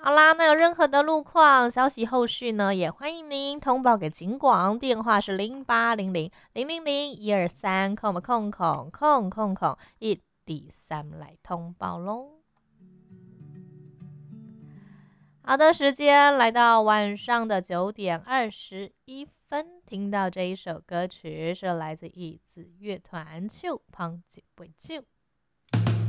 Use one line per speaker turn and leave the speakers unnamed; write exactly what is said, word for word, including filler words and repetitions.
好啦，那有任何的路况消息后续呢，也欢迎您通报给警广，电话是零八零零零零零一二三空空空空空空一二三来通报喽。好的，时间来到晚上的九点二十一分，听到这一首歌曲是来自一子乐团《秋芳几杯酒》。